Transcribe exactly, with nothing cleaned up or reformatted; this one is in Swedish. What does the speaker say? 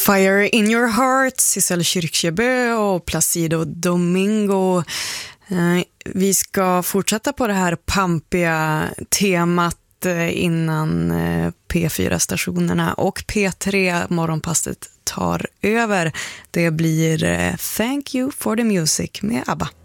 Fire in your heart, Sissel Kyrkjebø och Placido Domingo. Vi ska fortsätta på det här pampiga temat innan P fyra-stationerna och P tre morgonpasset tar över. Det blir Thank You for the Music med ABBA.